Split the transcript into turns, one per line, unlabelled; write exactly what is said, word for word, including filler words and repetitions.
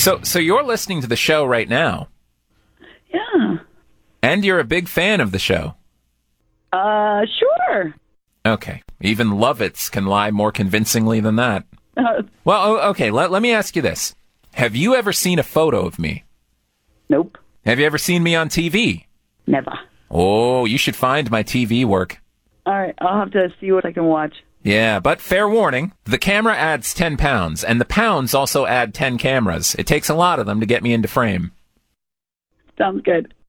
So, so you're listening to the show right now.
Yeah.
And you're a big fan of the show.
Uh, sure.
Okay. Even Lovitz can lie more convincingly than that.
Uh,
well, okay, let, let me ask you this. Have you ever seen a photo of me?
Nope.
Have you ever seen me on T V?
Never.
Oh, you should find my T V work.
All right, I'll have to see what I can watch.
Yeah, but fair warning, the camera adds ten pounds, and the pounds also add ten cameras. It takes a lot of them to get me into frame.
Sounds good.